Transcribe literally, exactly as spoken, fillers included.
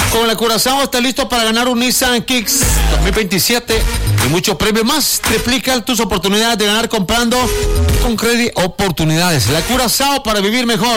Con la Curazao está listo para ganar un Nissan Kicks dos mil veintisiete y muchos premios más. Triplica tus oportunidades de ganar comprando con Credit Oportunidades. La Curazao para vivir mejor.